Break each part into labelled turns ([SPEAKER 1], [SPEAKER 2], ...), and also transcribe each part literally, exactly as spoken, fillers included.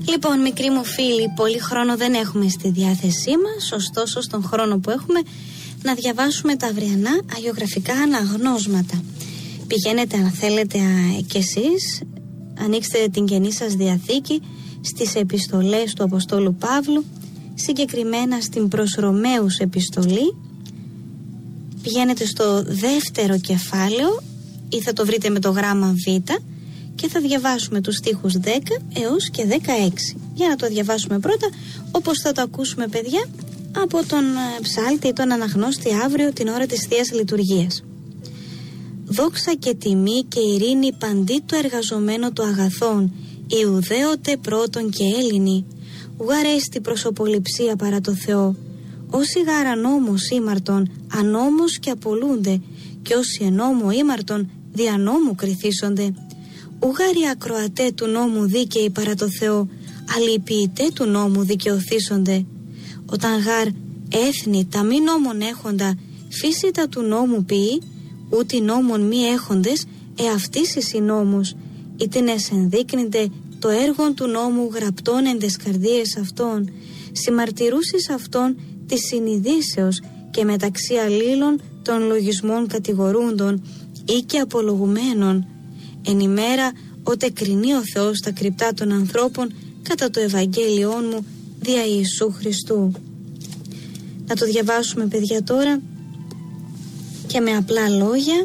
[SPEAKER 1] Λοιπόν, μικροί μου φίλοι, πολύ χρόνο δεν έχουμε στη διάθεσή μας, ωστόσο στον χρόνο που έχουμε να διαβάσουμε τα αυριανά αγιογραφικά αναγνώσματα. Πηγαίνετε αν θέλετε κι εσείς, ανοίξτε την Καινή σας Διαθήκη στις επιστολές του Αποστόλου Παύλου, συγκεκριμένα στην προς Ρωμαίους επιστολή. Πηγαίνετε στο δεύτερο κεφάλαιο ή θα το βρείτε με το γράμμα Β και θα διαβάσουμε τους στίχους δέκα έως και δεκαέξι. Για να το διαβάσουμε πρώτα, όπως θα το ακούσουμε παιδιά, από τον ψάλτη ή τον αναγνώστη αύριο την ώρα της Θείας Λειτουργίας. Δόξα και τιμή και ειρήνη παντί το εργαζομένο του αγαθών, Ιουδαίωτε πρώτον και Έλληνοι, ουγαρέστη προσωποληψία παρά το Θεό. Όσοι γάρα νόμος ήμαρτον, ανόμος και απολούνται, και όσοι ενόμο ήμαρτον, δια νόμου κριθήσονται. Ουγάροι ακροατέ του νόμου δίκαιοι παρά το Θεό, αλληλποιητέ του νόμου δικαιωθήσονται. Όταν γάρ έθνη τα μη νόμων έχοντα, φύση τα του νόμου ποιεί, ούτε νόμων μη έχοντες, εαυτής εις νόμος, ήτιν ενδείκνυνται το έργον του νόμου γραπτών εν τες καρδίες αυτών, συμμαρτυρούσεις αυτών της συνειδήσεως και μεταξύ αλλήλων των λογισμών κατηγορούντων ή και απολογουμένων, εν ημέρα ότε κρινεί ο Θεός τα κρυπτά των ανθρώπων κατά το Ευαγγέλιόν μου δια Ιησού Χριστού. Να το διαβάσουμε παιδιά τώρα και με απλά λόγια.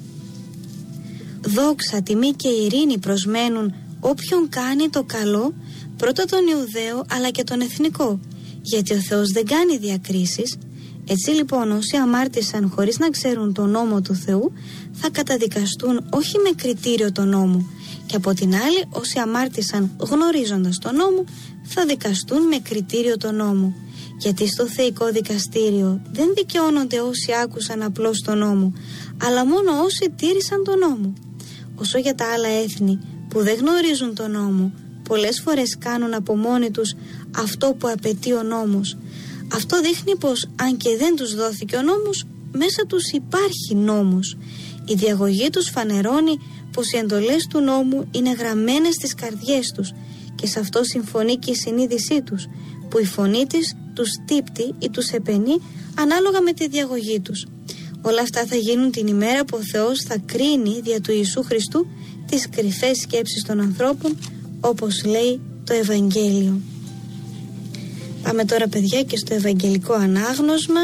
[SPEAKER 1] Δόξα, τιμή και ειρήνη προσμένουν όποιον κάνει το καλό, πρώτα τον Ιουδαίο αλλά και τον εθνικό, γιατί ο Θεός δεν κάνει διακρίσεις. Έτσι λοιπόν όσοι αμάρτησαν χωρίς να ξέρουν τον νόμο του Θεού θα καταδικαστούν όχι με κριτήριο τον νόμο, και από την άλλη όσοι αμάρτησαν γνωρίζοντας τον νόμο θα δικαστούν με κριτήριο τον νόμο, γιατί στο θεϊκό δικαστήριο δεν δικαιώνονται όσοι άκουσαν απλώς τον νόμο, αλλά μόνο όσοι τήρησαν τον νόμο. Όσο για τα άλλα έθνη που δεν γνωρίζουν τον νόμο, πολλές φορές κάνουν από μόνοι τους αυτό που απαιτεί ο νόμος. Αυτό δείχνει πως αν και δεν τους δόθηκε ο νόμος, μέσα τους υπάρχει νόμος. Η διαγωγή τους φανερώνει πως οι εντολές του νόμου είναι γραμμένες στις καρδιές τους, και σε αυτό συμφωνεί και η συνείδησή τους, που η φωνή της τους τύπτει ή τους επενεί ανάλογα με τη διαγωγή τους. Όλα αυτά θα γίνουν την ημέρα που ο Θεός θα κρίνει δια του Ιησού Χριστού τις κρυφές σκέψεις των ανθρώπων, όπως λέει το Ευαγγέλιο. Πάμε τώρα παιδιά και στο Ευαγγελικό ανάγνωσμα.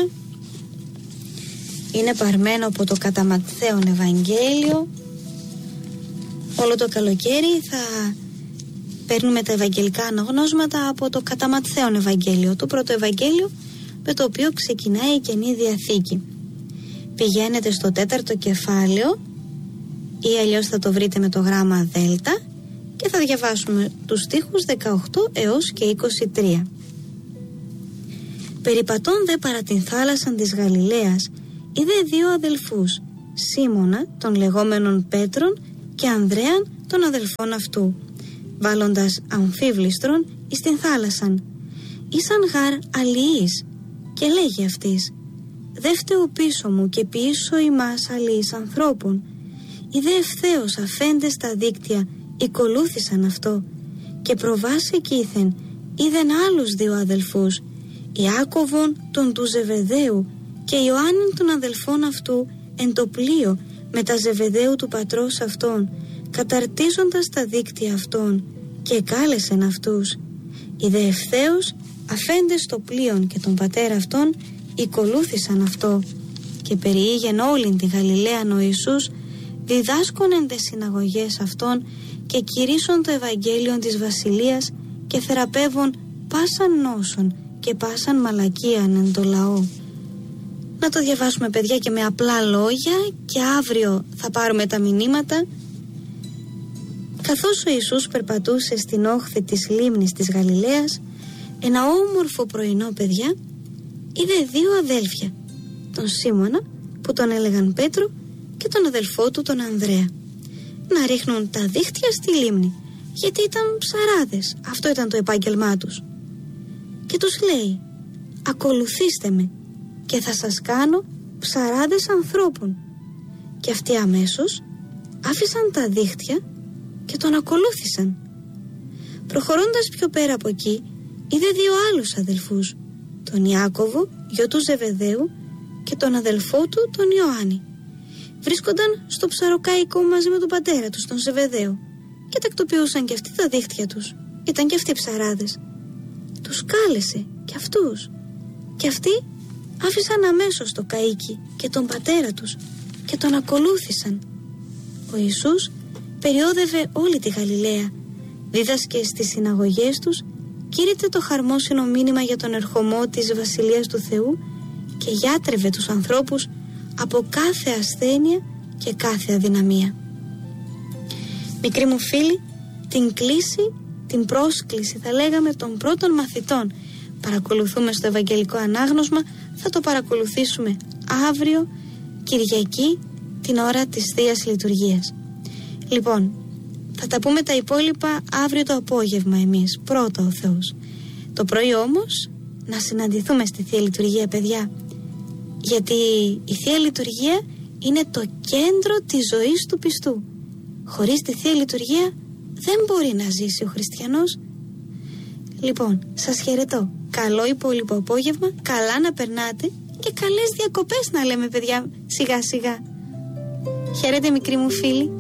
[SPEAKER 1] Είναι παρμένο από το κατά Ματθαίον Ευαγγέλιο. Όλο το καλοκαίρι θα παίρνουμε τα Ευαγγελικά αναγνώσματα από το κατά Ματθαίον Ευαγγέλιο, το πρώτο Ευαγγέλιο με το οποίο ξεκινάει η Καινή Διαθήκη. Πηγαίνετε στο τέταρτο κεφάλαιο ή αλλιώς θα το βρείτε με το γράμμα Δέλτα και θα διαβάσουμε τους στίχους δεκαοκτώ έως και είκοσι τρία. Περιπατών δε παρά την θάλασσαν της Γαλιλαίας είδε δύο αδελφούς, Σίμωνα των λεγόμενων Πέτρων και Ανδρέαν των αδελφών αυτού, βάλλοντας αμφίβληστρον εις την θάλασσαν. Ήσαν γάρ αλληλείς, και λέγει αυτής, δε φταίω πίσω μου και πίσω ημάς αλληλείς ανθρώπων. Είδε ευθέως αφέντες τα δίκτυα οικολούθησαν αυτό, και προβάσει εκείθεν είδεν άλλους δύο αδελφούς, Ιάκωβον τον του Ζεβεδαίου και Ιωάννην των αδελφών αυτού εν το πλοίο με τα Ζεβεδαίου του πατρός αυτών, καταρτίζοντας τα δίκτυα αυτών, και κάλεσεν αυτούς. Είδε ευθέως αφέντες το πλοίον και τον πατέρα αυτών οικολούθησαν αυτό, και περιήγεν όλην τη Γαλιλαίαν ο Ιησούς, διδάσκον εν τες συναγωγές αυτών και κηρύσσον το Ευαγγέλιον της Βασιλείας και θεραπεύων πάσαν νόσον και πάσαν μαλακίαν εν το λαό. Να το διαβάσουμε παιδιά και με απλά λόγια, και αύριο θα πάρουμε τα μηνύματα. Καθώς ο Ιησούς περπατούσε στην όχθη της λίμνης της Γαλιλαίας, ένα όμορφο πρωινό παιδιά είδε δύο αδέλφια, τον Σίμωνα που τον έλεγαν Πέτρο και τον αδελφό του τον Ανδρέα, να ρίχνουν τα δίχτυα στη λίμνη, γιατί ήταν ψαράδες, αυτό ήταν το επάγγελμά τους. Και τους λέει, ακολουθήστε με και θα σας κάνω ψαράδες ανθρώπων. Και αυτοί αμέσως άφησαν τα δίχτυα και τον ακολούθησαν. Προχωρώντας πιο πέρα από εκεί, είδε δύο άλλους αδελφούς, τον Ιάκωβο, γιο του Ζεβεδαίου, και τον αδελφό του, τον Ιωάννη. Βρίσκονταν στο ψαροκαϊκό μαζί με τον πατέρα τους, τον Ζεβεδαίο, και τακτοποιούσαν και αυτοί τα δίχτυα τους. Ήταν και αυτοί ψαράδες. Τους κάλεσε και αυτούς. Και αυτοί άφησαν αμέσως το καΐκι και τον πατέρα τους και τον ακολούθησαν. Ο Ιησούς περιόδευε όλη τη Γαλιλαία, δίδασκε στις συναγωγές τους, κήρυτε το χαρμόσυνο μήνυμα για τον ερχομό της Βασιλείας του Θεού και γιάτρευε τους ανθρώπους από κάθε ασθένεια και κάθε αδυναμία. Μικροί μου φίλοι, την κλήση, την πρόσκληση θα λέγαμε των πρώτων μαθητών παρακολουθούμε στο Ευαγγελικό Ανάγνωσμα, θα το παρακολουθήσουμε αύριο Κυριακή την ώρα της Θείας Λειτουργίας. Λοιπόν, θα τα πούμε τα υπόλοιπα αύριο το απόγευμα εμείς, πρώτα ο Θεός. Το πρωί όμως να συναντηθούμε στη Θεία Λειτουργία, παιδιά, γιατί η Θεία Λειτουργία είναι το κέντρο της ζωής του πιστού. Χωρίς τη Θεία Λειτουργία δεν μπορεί να ζήσει ο χριστιανός. Λοιπόν, σας χαιρετώ. Καλό υπόλοιπο απόγευμα, καλά να περνάτε και καλές διακοπές να λέμε, παιδιά, σιγά σιγά. Χαίρετε μικροί μου φίλοι.